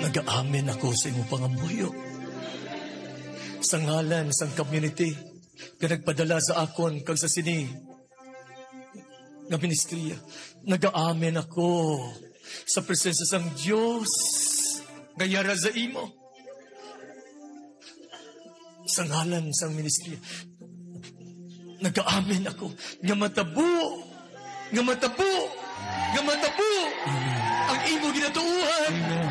Nag-aamin ako sa imong pangamuyo. Sa ngalan sang community nga nagpadala sa akon kag sa sini nga ministriya. Nag-aamin ako sa presensya sang Dios nga yara sa imo. Sa ngalan sang ministriya. Nag-aamin ako nga matabo ang imo ginatuuhan.